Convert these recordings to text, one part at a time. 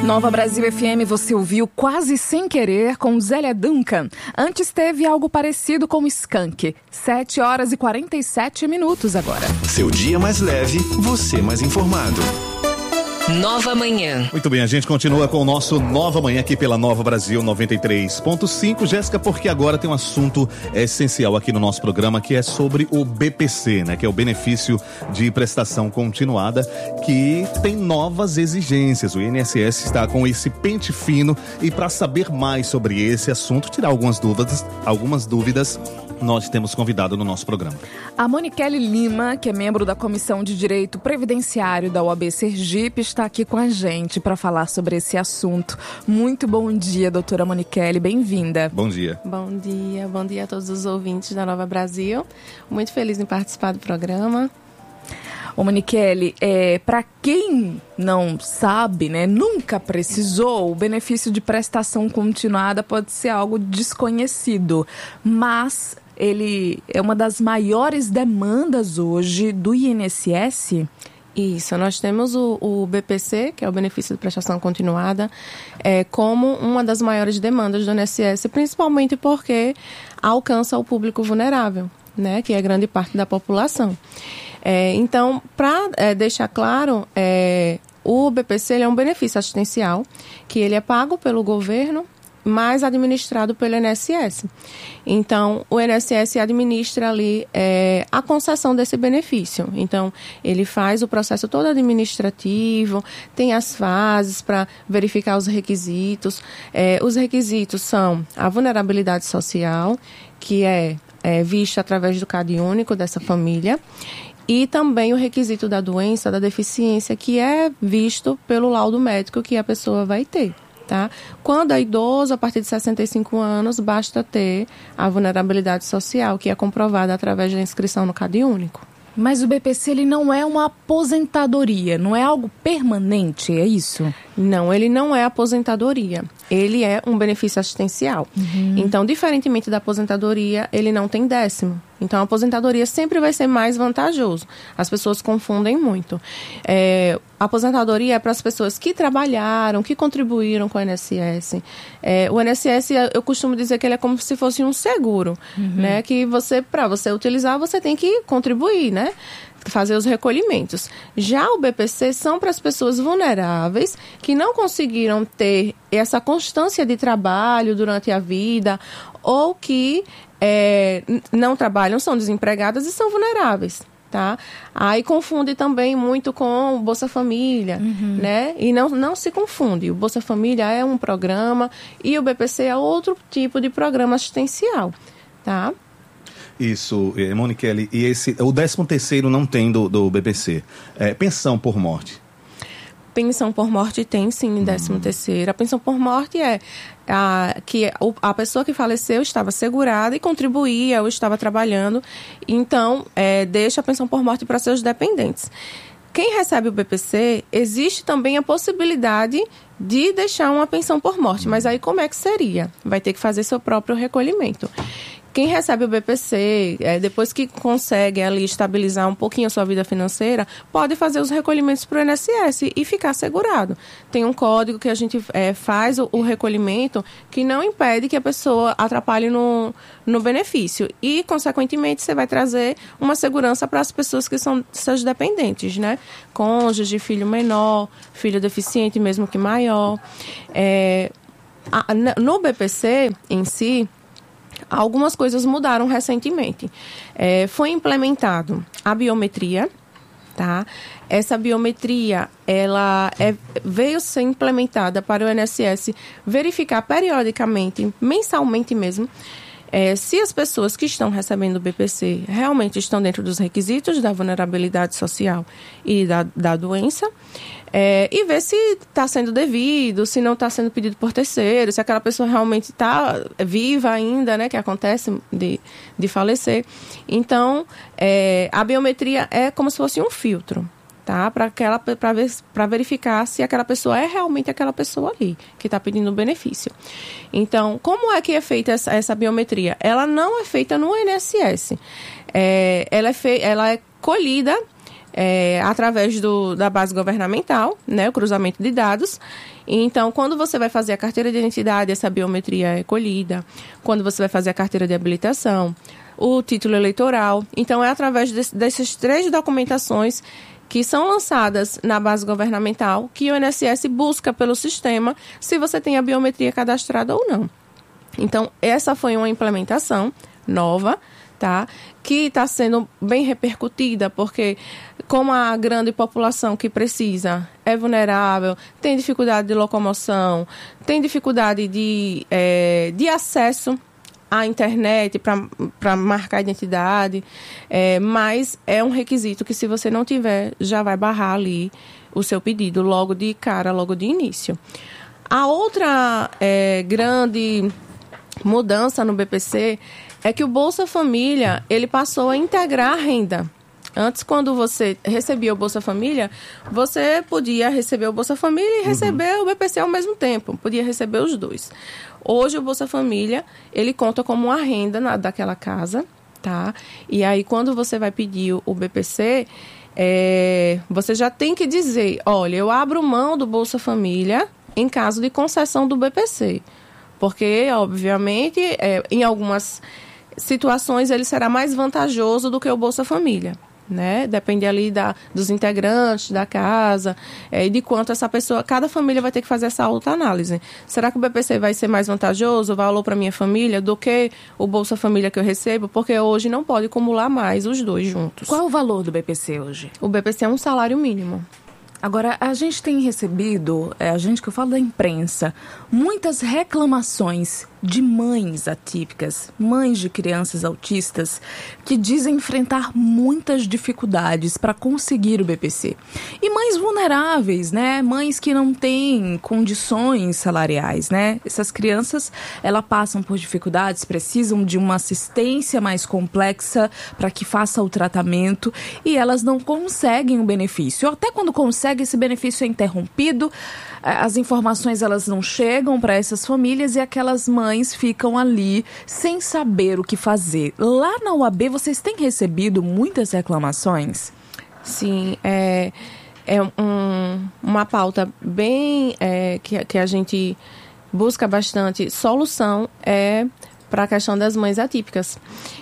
Nova Brasil FM, você ouviu Quase Sem Querer com Zélia Duncan. Antes teve algo parecido com Skank. 7h47 agora. Seu dia mais leve, você mais informado. Nova Manhã. Muito bem, a gente continua com o nosso Nova Manhã aqui pela Nova Brasil 93.5. Jéssica, porque agora tem um assunto essencial aqui no nosso programa, que é sobre o BPC, né? Que é o benefício de prestação continuada, que tem novas exigências. O INSS está com esse pente fino e para saber mais sobre esse assunto, tirar algumas dúvidas, nós temos convidado no nosso programa a Moniquele Lima, que é membro da Comissão de Direito Previdenciário da OAB Sergipe, está aqui com a gente para falar sobre esse assunto. Muito bom dia, doutora Moniquele, bem-vinda. Bom dia. Bom dia a todos os ouvintes da Nova Brasil. Muito feliz em participar do programa. Ô Moniquele, para quem não sabe, né, nunca precisou, o benefício de prestação continuada pode ser algo desconhecido, mas ele é uma das maiores demandas hoje do INSS? Isso, nós temos o BPC, que é o benefício de prestação continuada, como uma das maiores demandas do INSS, principalmente porque alcança o público vulnerável, né, que é grande parte da população. Então, para deixar claro, o BPC ele é um benefício assistencial que ele é pago pelo governo, mas administrado pelo INSS. Então, o INSS administra ali a concessão desse benefício. Então, ele faz o processo todo administrativo, tem as fases para verificar os requisitos. Os requisitos são a vulnerabilidade social, que é vista através do CAD único dessa família, e também o requisito da doença, da deficiência, que é visto pelo laudo médico que a pessoa vai ter. Tá? Quando é idoso, a partir de 65 anos, basta ter a vulnerabilidade social, que é comprovada através da inscrição no CAD único. Mas o BPC ele não é uma aposentadoria, não é algo permanente, é isso? Não, ele não é aposentadoria. Ele é um benefício assistencial. Então, diferentemente da aposentadoria, ele não tem décimo. Então, a aposentadoria sempre vai ser mais vantajoso. As pessoas confundem muito. A aposentadoria é para as pessoas que trabalharam, que contribuíram com o INSS. O INSS, eu costumo dizer que ele é como se fosse um seguro, né? Que para você utilizar, você tem que contribuir, né? Fazer os recolhimentos. Já o BPC são para as pessoas vulneráveis que não conseguiram ter essa constância de trabalho durante a vida ou que não trabalham, são desempregadas e são vulneráveis. Tá? Aí confunde também muito com o Bolsa Família, né? E não se confunde. O Bolsa Família é um programa e o BPC é outro tipo de programa assistencial, tá? Isso, Moniquele, e o 13º não tem do BPC. Pensão por morte. Pensão por morte tem, sim, 13º. A pensão por morte que a pessoa que faleceu estava segurada e contribuía ou estava trabalhando, então deixa a pensão por morte para seus dependentes. Quem recebe o BPC, existe também a possibilidade de deixar uma pensão por morte, mas aí como é que seria? Vai ter que fazer seu próprio recolhimento. Quem recebe o BPC, depois que consegue ali estabilizar um pouquinho a sua vida financeira, pode fazer os recolhimentos para o INSS e ficar segurado. Tem um código que a gente faz o recolhimento que não impede que a pessoa atrapalhe no benefício. E, consequentemente, você vai trazer uma segurança para as pessoas que são seus dependentes, né? Cônjuge, filho menor, filho deficiente, mesmo que maior. No BPC em si, algumas coisas mudaram recentemente. Foi implementado a biometria, tá? Essa biometria, ela veio ser implementada para o INSS verificar periodicamente, mensalmente mesmo, se as pessoas que estão recebendo o BPC realmente estão dentro dos requisitos da vulnerabilidade social e da doença, e ver se está sendo devido, se não está sendo pedido por terceiro, se aquela pessoa realmente está viva ainda, né, que acontece de falecer. Então, a biometria é como se fosse um filtro, tá? Para verificar se aquela pessoa é realmente aquela pessoa ali, que está pedindo o benefício. Então, como é que é feita essa biometria? Ela não é feita no INSS. Ela é colhida através da base governamental, né, o cruzamento de dados. Então, quando você vai fazer a carteira de identidade, essa biometria é colhida. Quando você vai fazer a carteira de habilitação, o título eleitoral. Então, é através dessas 3 documentações que são lançadas na base governamental que o INSS busca pelo sistema se você tem a biometria cadastrada ou não. Então, essa foi uma implementação nova, tá? Que está sendo bem repercutida, porque como a grande população que precisa é vulnerável, tem dificuldade de locomoção, tem dificuldade de acesso à internet para marcar a identidade, mas é um requisito que, se você não tiver, já vai barrar ali o seu pedido logo de cara, logo de início. A outra grande mudança no BPC é que o Bolsa Família, ele passou a integrar a renda. Antes, quando você recebia o Bolsa Família, você podia receber o Bolsa Família e receber o BPC ao mesmo tempo. Podia receber os dois. Hoje, o Bolsa Família, ele conta como uma renda daquela casa, tá? E aí, quando você vai pedir o BPC, você já tem que dizer, olha, eu abro mão do Bolsa Família em caso de concessão do BPC. Porque, obviamente, em algumas situações ele será mais vantajoso do que o Bolsa Família, né? Depende ali dos integrantes da casa e de quanto essa pessoa, cada família vai ter que fazer essa autoanálise. Será que o BPC vai ser mais vantajoso, o valor para minha família, do que o Bolsa Família que eu recebo? Porque hoje não pode acumular mais os dois juntos. Qual é o valor do BPC hoje? O BPC é um salário mínimo. Agora, a gente tem recebido, a gente que eu falo da imprensa, muitas reclamações de mães atípicas, mães de crianças autistas, que dizem enfrentar muitas dificuldades para conseguir o BPC. E mães vulneráveis, né? Mães que não têm condições salariais, né? Essas crianças, elas passam por dificuldades, precisam de uma assistência mais complexa para que faça o tratamento e elas não conseguem o benefício. Até quando conseguem, esse benefício é interrompido, as informações elas não chegam para essas famílias e aquelas mães ficam ali sem saber o que fazer. Lá na UAB, vocês têm recebido muitas reclamações? Sim, uma pauta bem que a gente busca bastante solução para a questão das mães atípicas.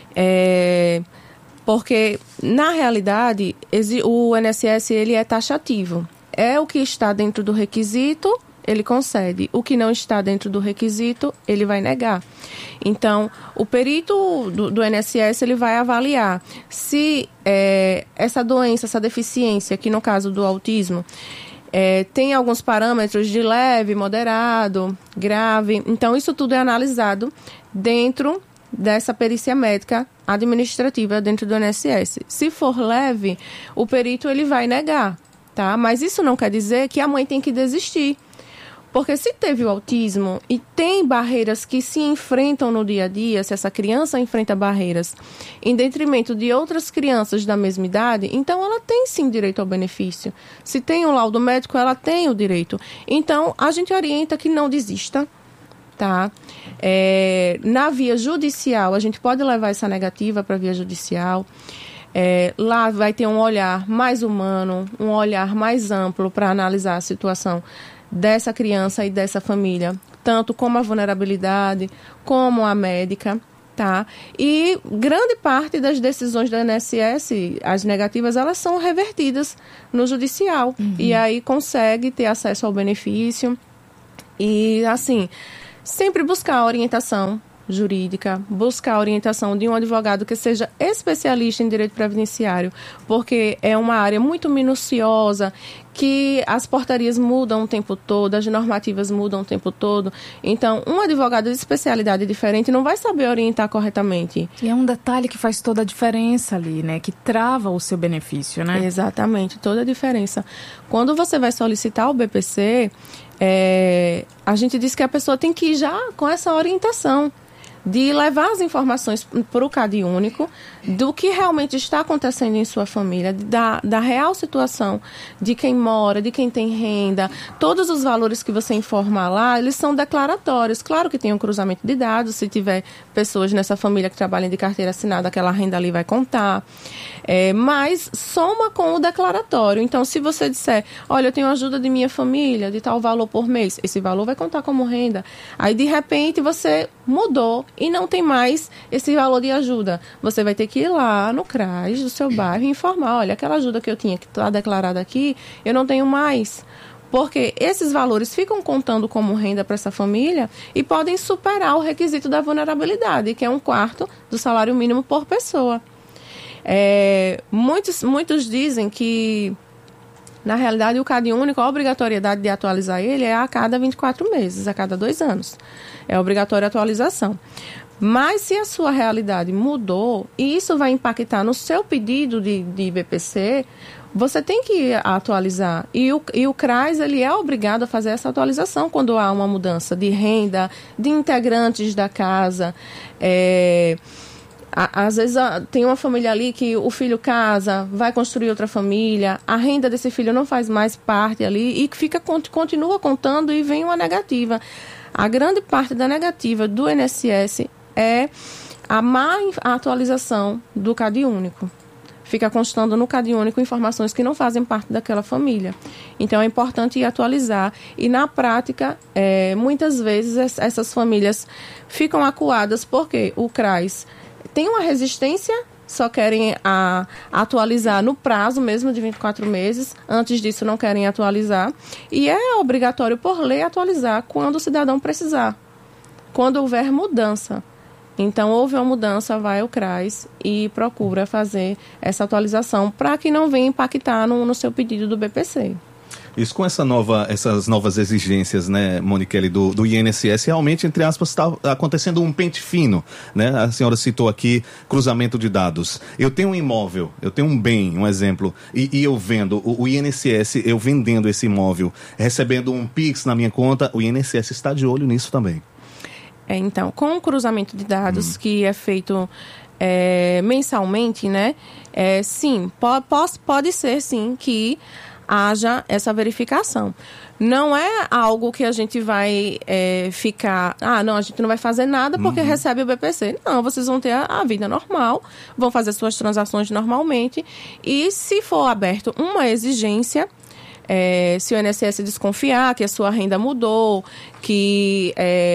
Porque, na realidade, o INSS ele é taxativo. É o que está dentro do requisito, ele concede. O que não está dentro do requisito, ele vai negar. Então, o perito do INSS ele vai avaliar se essa doença, essa deficiência, que no caso do autismo, tem alguns parâmetros de leve, moderado, grave. Então, isso tudo é analisado dentro dessa perícia médica administrativa dentro do INSS. Se for leve, o perito ele vai negar. Tá? Mas isso não quer dizer que a mãe tem que desistir. Porque se teve o autismo e tem barreiras que se enfrentam no dia a dia, se essa criança enfrenta barreiras em detrimento de outras crianças da mesma idade, então ela tem sim direito ao benefício. Se tem um laudo médico, ela tem o direito. Então, a gente orienta que não desista. Tá? Na via judicial, a gente pode levar essa negativa para a via judicial. Lá vai ter um olhar mais humano, um olhar mais amplo para analisar a situação dessa criança e dessa família, tanto como a vulnerabilidade, como a médica, tá? E grande parte das decisões do INSS, as negativas, elas são revertidas no judicial. E aí consegue ter acesso ao benefício e, assim, sempre buscar a orientação jurídica, buscar a orientação de um advogado que seja especialista em direito previdenciário, porque é uma área muito minuciosa, que as portarias mudam o tempo todo, as normativas mudam o tempo todo. Então, um advogado de especialidade diferente não vai saber orientar corretamente. E é um detalhe que faz toda a diferença ali, né? Que trava o seu benefício, né? Exatamente, toda a diferença. Quando você vai solicitar o BPC, a gente diz que a pessoa tem que ir já com essa orientação. de levar as informações para o CadÚnico do que realmente está acontecendo em sua família, da real situação de quem mora, de quem tem renda. Todos os valores que você informar lá, eles são declaratórios. Claro que tem um cruzamento de dados, se tiver pessoas nessa família que trabalham de carteira assinada, aquela renda ali vai contar. Mas soma com o declaratório. Então, se você disser, olha, eu tenho ajuda de minha família, de tal valor por mês, esse valor vai contar como renda. Aí, de repente, você mudou e não tem mais esse valor de ajuda. Você vai ter que ir lá no CRAS do seu bairro e informar, olha, aquela ajuda que eu tinha, que está declarada aqui, eu não tenho mais. Porque esses valores ficam contando como renda para essa família e podem superar o requisito da vulnerabilidade, que é 1/4 do salário mínimo por pessoa. Muitos dizem que, na realidade, o CadÚnico, a obrigatoriedade de atualizar ele é a cada 24 meses, a cada 2 anos. É obrigatória a atualização. Mas se a sua realidade mudou e isso vai impactar no seu pedido de BPC, você tem que atualizar. E o CRAS, ele é obrigado a fazer essa atualização quando há uma mudança de renda, de integrantes da casa. Às vezes tem uma família ali que o filho casa, vai construir outra família, a renda desse filho não faz mais parte ali e continua contando e vem uma negativa. A grande parte da negativa do INSS é a má atualização do CadÚnico. Fica constando no CadÚnico informações que não fazem parte daquela família. Então, é importante ir atualizar. E, na prática, muitas vezes essas famílias ficam acuadas porque o CRAS tem uma resistência, só querem atualizar no prazo mesmo de 24 meses. Antes disso, não querem atualizar. E é obrigatório, por lei, atualizar quando o cidadão precisar, quando houver mudança. Então, houve uma mudança, vai ao CRAS e procura fazer essa atualização para que não venha impactar no seu pedido do BPC. Isso com essas novas exigências, né, Moniquele, do INSS, realmente, entre aspas, está acontecendo um pente fino, né? A senhora citou aqui cruzamento de dados. Eu tenho um imóvel, eu tenho um bem, um exemplo, e eu vendo, o INSS, eu vendendo esse imóvel, recebendo um PIX na minha conta, o INSS está de olho nisso também. Então, com o cruzamento de dados que é feito mensalmente, né? Sim, pode ser, sim, que haja essa verificação. Não é algo que a gente vai ficar... não, a gente não vai fazer nada porque recebe o BPC. Não, vocês vão ter a vida normal, vão fazer suas transações normalmente. E se for aberto uma exigência... se o INSS desconfiar que a sua renda mudou, que...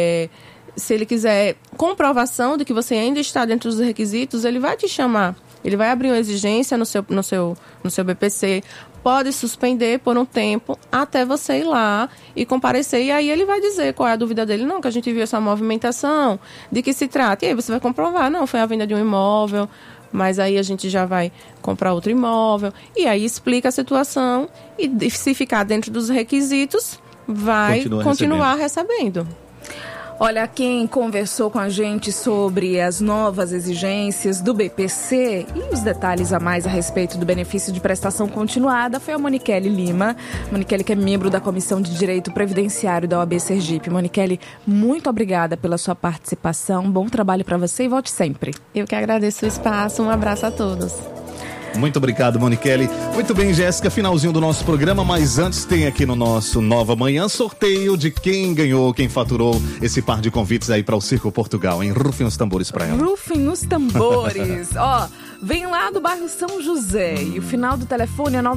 se ele quiser comprovação de que você ainda está dentro dos requisitos, ele vai te chamar. Ele vai abrir uma exigência no seu BPC, pode suspender por um tempo até você ir lá e comparecer. E aí ele vai dizer qual é a dúvida dele. Não, que a gente viu essa movimentação, de que se trata. E aí você vai comprovar. Não, foi a venda de um imóvel, mas aí a gente já vai comprar outro imóvel. E aí explica a situação e se ficar dentro dos requisitos, vai continuar recebendo. Olha, quem conversou com a gente sobre as novas exigências do BPC e os detalhes a mais a respeito do benefício de prestação continuada foi a Moniquele Lima. Moniquele, que é membro da Comissão de Direito Previdenciário da OAB Sergipe. Moniquele, muito obrigada pela sua participação. Bom trabalho para você e volte sempre. Eu que agradeço o espaço. Um abraço a todos. Muito obrigado, Moniquele. Muito bem, Jéssica, finalzinho do nosso programa, mas antes tem aqui no nosso Nova Manhã sorteio de quem ganhou, quem faturou esse par de convites aí para o Circo Portugal, hein? Rufem os tambores para ela. Rufem os tambores. Vem lá do bairro São José e o final do telefone é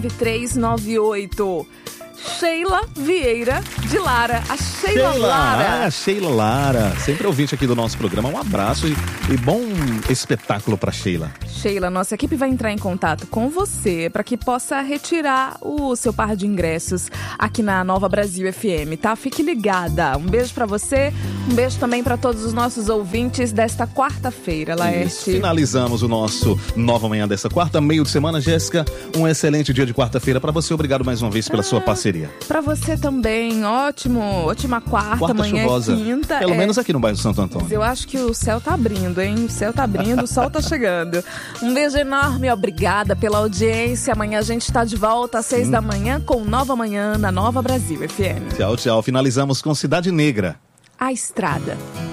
9398. Sheila Vieira de Lara. A Sheila Lara. Sheila Lara, sempre ouvinte aqui do nosso programa. Um abraço e bom espetáculo para Sheila. Sheila, nossa equipe vai entrar em contato com você para que possa retirar o seu par de ingressos aqui na Nova Brasil FM, tá? Fique ligada. Um beijo para você, um beijo também para todos os nossos ouvintes desta quarta-feira, Laerte. Finalizamos o nosso Nova Manhã dessa quarta, meio de semana. Jéssica, um excelente dia de quarta-feira para você. Obrigado mais uma vez pela sua parceria. Para você também, ótima quarta manhã chuvosa. É quinta. Pelo menos aqui no bairro Santo Antônio. Mas eu acho que o céu tá abrindo, hein? O céu tá abrindo, o sol tá chegando. Um beijo enorme, obrigada pela audiência. Amanhã a gente tá de volta às 6 da manhã com Nova Manhã na Nova Brasil FM. Tchau, tchau. Finalizamos com Cidade Negra. A Estrada.